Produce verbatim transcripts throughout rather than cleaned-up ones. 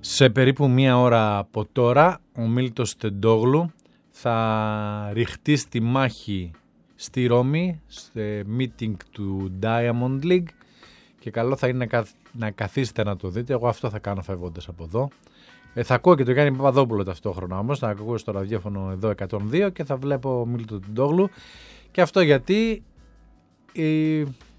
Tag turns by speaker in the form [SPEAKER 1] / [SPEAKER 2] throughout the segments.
[SPEAKER 1] Σε περίπου μία ώρα από τώρα ο Μίλτος Τεντόγλου θα ρηχτεί στη μάχη στη Ρώμη, στο meeting του Diamond League, και καλό θα είναι να, καθ, να καθίσετε να το δείτε. Εγώ αυτό θα κάνω φεύγοντας από εδώ. Ε, θα ακούω και το Γιάννη Παπαδόπουλο ταυτόχρονα όμως, θα ακούω στο ραδιόφωνο εδώ εκατόν δύο και θα βλέπω Μίλτο Τεντόγλου. Και αυτό γιατί η,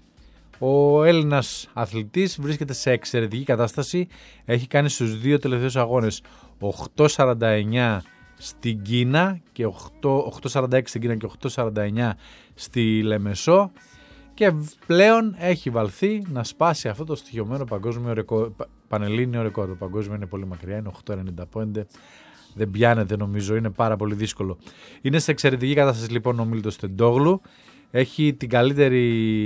[SPEAKER 1] ο Έλληνας αθλητής βρίσκεται σε εξαιρετική κατάσταση. Έχει κάνει στους δύο τελευταίους αγώνες οκτώ σαράντα εννιά στην Κίνα και οκτώ σαράντα έξι στην Κίνα και οκτώ σαράντα εννιά στη Λεμεσό, και πλέον έχει βαλθεί να σπάσει αυτό το στοιχειωμένο παγκόσμιο ρεκόρ, πανελλήνιο ρεκόρ. Το παγκόσμιο είναι πολύ μακριά, είναι οκτώ ενενήντα πέντε, δεν πιάνεται νομίζω, είναι πάρα πολύ δύσκολο. Είναι σε εξαιρετική κατάσταση λοιπόν ο Μίλτος Τεντόγλου. Έχει την καλύτερη,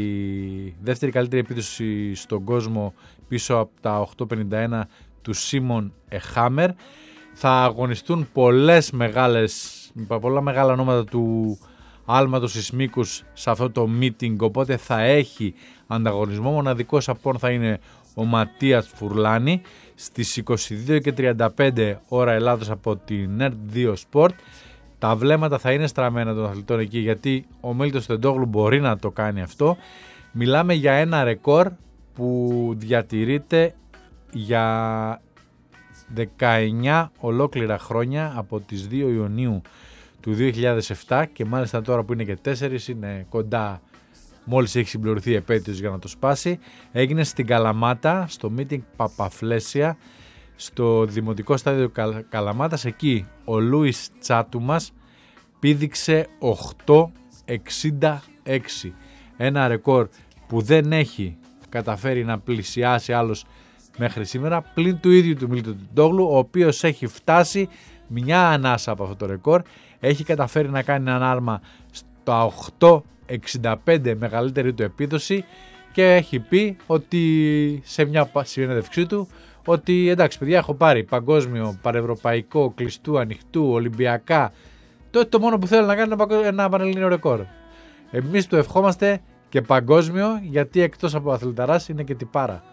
[SPEAKER 1] δεύτερη καλύτερη επίδοση στον κόσμο πίσω από τα οκτώ πενήντα ένα του Σίμον Εχάμερ. Θα αγωνιστούν πολλές μεγάλες, πολλά μεγάλα ονόματα του άλματος Ισμίκους σε αυτό το meeting, οπότε θα έχει ανταγωνισμό. Μοναδικός απόν θα είναι ο Ματίας Φουρλάνη στις είκοσι δύο και τριάντα πέντε ώρα Ελλάδος από την Ερτ δύο Sport. Τα βλέμματα θα είναι στραμμένα των αθλητών εκεί, γιατί ο Μίλτος Τεντόγλου μπορεί να το κάνει αυτό. Μιλάμε για ένα ρεκόρ που διατηρείται για δεκαεννιά ολόκληρα χρόνια από τις δύο Ιουνίου του δύο χιλιάδες επτά, και μάλιστα τώρα που είναι και τέσσερις είναι κοντά, μόλις έχει συμπληρωθεί επέτειος για να το σπάσει. Έγινε στην Καλαμάτα στο meeting Παπαφλέσια στο Δημοτικό Στάδιο Καλαμάτας. Εκεί ο Λούις Τσάτουμας πήδηξε οκτώ εξήντα έξι, ένα ρεκόρ που δεν έχει καταφέρει να πλησιάσει άλλος μέχρι σήμερα, πλην του ίδιου του Μίλτο Τεντόγλου, ο οποίος έχει φτάσει μια ανάσα από αυτό το ρεκόρ. Έχει καταφέρει να κάνει έναν άλμα στα οκτώ εξήντα πέντε, μεγαλύτερη του επίδοση, και έχει πει ότι σε μια συνέντευξή του ότι εντάξει παιδιά, έχω πάρει παγκόσμιο, παρευρωπαϊκό, κλειστού, ανοιχτού, ολυμπιακά, το, το μόνο που θέλω να κάνει είναι ένα πανελλήνιο ρεκόρ. Εμείς του ευχόμαστε και παγκόσμιο, γιατί εκτός από αθληταράς είναι και τυπάρα.